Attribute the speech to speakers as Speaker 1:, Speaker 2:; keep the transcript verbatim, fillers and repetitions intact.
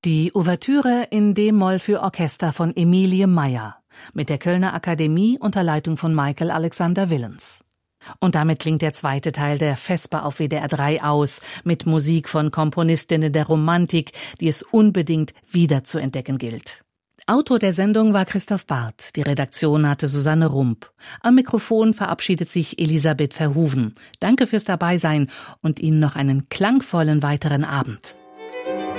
Speaker 1: Die Ouvertüre in D-Moll für Orchester von Emilie Meyer mit der Kölner Akademie unter Leitung von Michael Alexander Willens. Und damit klingt der zweite Teil der Vesper auf W D R drei aus, mit Musik von Komponistinnen der Romantik, die es unbedingt wieder zu entdecken gilt. Autor der Sendung war Christoph Barth, die Redaktion hatte Susanne Rump. Am Mikrofon verabschiedet sich Elisabeth Verhoeven. Danke fürs Dabeisein und Ihnen noch einen klangvollen weiteren Abend.